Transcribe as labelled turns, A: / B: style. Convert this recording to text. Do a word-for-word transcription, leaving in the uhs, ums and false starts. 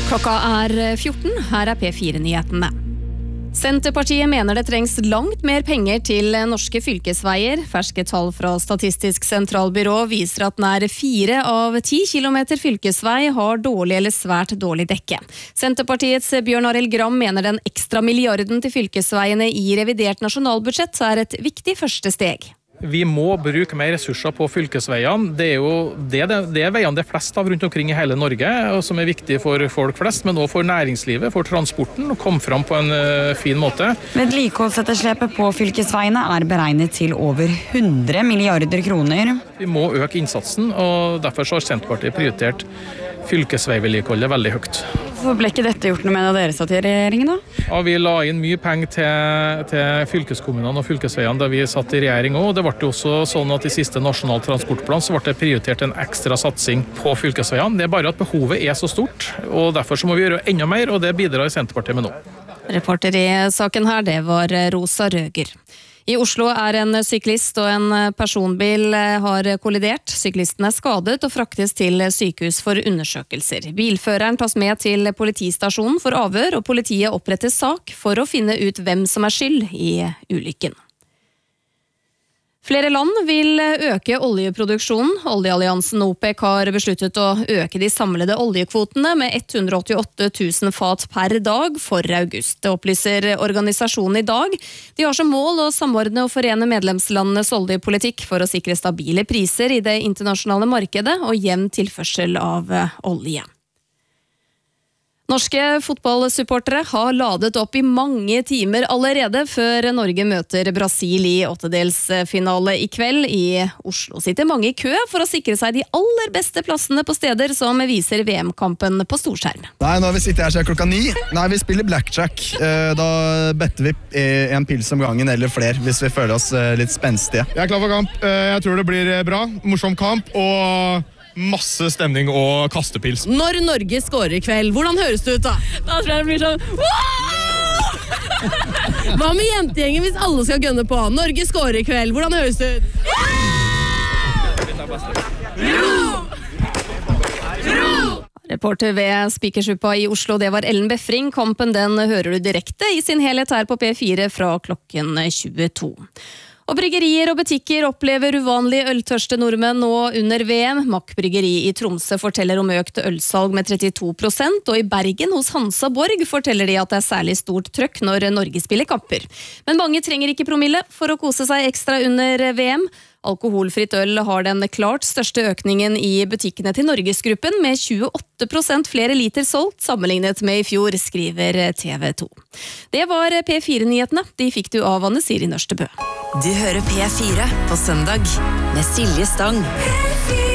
A: Klokka er fjorten, her er P fire-nyhetene. Senterpartiet mener det trengs langt mer penger til norske fylkesveier. Ferske tall fra Statistisk sentralbyrå viser at nær fire av ti kilometer fylkesvei har dårlig eller svært dårlig dekke. Senterpartiets Bjørn Arild Gram mener den ekstra milliarden til fylkesveiene i revidert nasjonalbudsjett er et viktig første steg.
B: Vi må bruke mer ressurser på fylkesveiene. Det er jo det, det, det er veiene det er flest av rundt omkring i hele Norge, og som er viktig for folk flest, men også for næringslivet, for transporten, å komme fram på en uh, fin måte.
C: Vedlikeholdsetterslepet på fylkesveiene er beregnet til over hundre milliarder kroner.
B: Vi må øke innsatsen, og derfor har Senterpartiet prioritert fylkesveivedlikeholdet veldig høyt.
C: Hvorfor ble ikke dette gjort noe med da dere satt i regjeringen da?
B: Ja, vi la inn mye penger til, til fylkeskommunene og fylkesveiene da vi satt i regjering også. Det ble jo også sånn at i siste nasjonal transportplan så ble det prioritert en ekstra satsing på fylkesveiene. Det er bare at behovet er så stort, og derfor så må vi gjøre enda mer, og det bidrar Senterpartiet med nå.
A: Reporter i saken her, det var Rosa Røger. I Oslo er en syklist og en personbil har kollidert. Syklisten er skadet og fraktes til sykehus for undersøkelser. Bilføreren tas med til politistasjonen for avhør, og politiet oppretter sak for å finne ut hvem som er skyld i ulykken. Flere land vil øke oljeproduksjonen. Oljealliansen OPEC har besluttet å øke de samlede oljekvotene med hundre åttiåtte tusen fat per dag for august. Det opplyser organisasjonen i dag. De har som mål å samordne og forene medlemslandenes oljepolitikk for å sikre stabile priser i det internasjonale markedet og jevn tilførsel av olje. Norske fotballsupportere har ladet opp i mange timer allerede før Norge møter Brasil i åttedelsfinale i kveld. I Oslo sitter mange i kø for å sikre seg de aller beste plassene på steder som viser V M-kampen på storskjerm.
D: Nei, nå har vi sittet her siden klokka ni. Nei, vi spiller blackjack. Da better vi en pils om gangen eller flere, hvis vi føler oss litt spenstige.
E: Jeg er klar for kamp. Jeg tror det blir bra. Morsom kamp og masse stemning og kastepils.
F: Når Norge scorer i kveld, hvordan høres det ut da? Da tror jeg det blir sånn Hva med jentegjengen hvis alle skal gønne på? Norge scorer i kveld, hvordan høres det ut?
A: Reporter ved Spikersuppa i Oslo, det var Ellen Befring. Kampen den hører du direkte i sin helhet her på P fire fra klokken tjueto. Og bryggerier og butikker opplever uvanlig øltørste nordmenn nå under V M. Mack Bryggeri i Tromsø forteller om økt ølsalg med trettito prosent, og i Bergen hos Hansa Borg forteller de at det er særlig stort trøkk når Norge spiller kamper. Men mange trenger ikke promille for å kose seg ekstra under V M. Alkoholfritt øl har den klart største økningen i butikkene til Norgesgruppen, med tjueåtte prosent flere liter solgt sammenlignet med i fjor, skriver T V to. Det var P fire-nyhetene. De fikk du av Anne Siri Nørstebø.
G: Du hører P fire på søndag med Silje Stang.